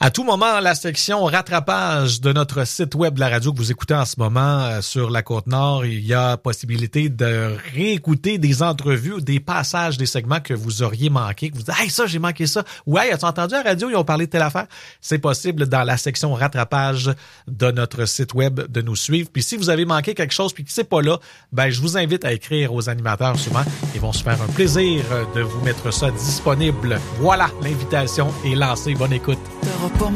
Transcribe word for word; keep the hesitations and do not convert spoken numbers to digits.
À tout moment, la section rattrapage de notre site web de la radio que vous écoutez en ce moment euh, sur la Côte-Nord, il y a possibilité de réécouter des entrevues, des passages, des segments que vous auriez manqués, que vous dites « Hey, ça, j'ai manqué ça! » ou « Hey, as-tu entendu à la radio, ils ont parlé de telle affaire? » C'est possible dans la section rattrapage de notre site web de nous suivre. Puis si vous avez manqué quelque chose puis que c'est pas là, ben je vous invite à écrire aux animateurs souvent. Ils vont se faire un plaisir de vous mettre ça disponible. Voilà, l'invitation est lancée. Bonne écoute.